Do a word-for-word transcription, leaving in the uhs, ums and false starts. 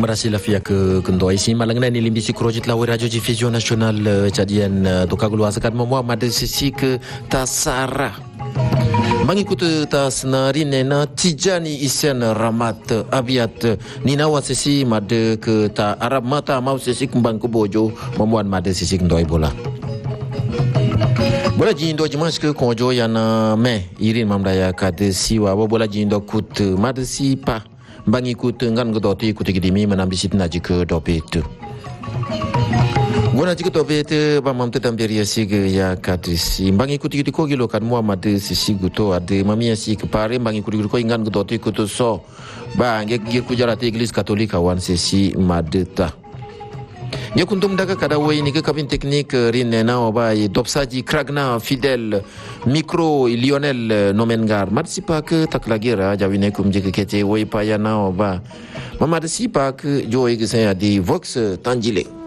Merasi lafia ke kendo isi malangna ni limbisi krojit lawe radio division nasional jadian to kagulu asakan mo made sisi ke tasara mangikut tas narin na tijani isen ramat abiat nina wasisi made ke ta arab mata mau sisi kembang ke bojo memuan made sisi kendo bola bola jindo jimas ke konjo yana me irin mamdaya kade siwa bola jindo kut made si pa bangi kut ngan godoti kut gidimi manambisit naji ke dopet Guna jika topet ba mamte tamberia sig ya katisi bangi kut gidi ko gilo kan Muhammad sisi guto ade mamia si ke pare bangi kut gidi ko ngan godoti kut so ba nge gir ku jarate iglis katolika wan sisi madeta Ya kuntum daga kada way ni ke kabin teknik rin na ba dopsaji kragna fidel micro Lionel Nomengar madsipa ke taklagira jawine kum je ke kete way pa ya na ba mama disipa ke joy ke saya di Vox Tangile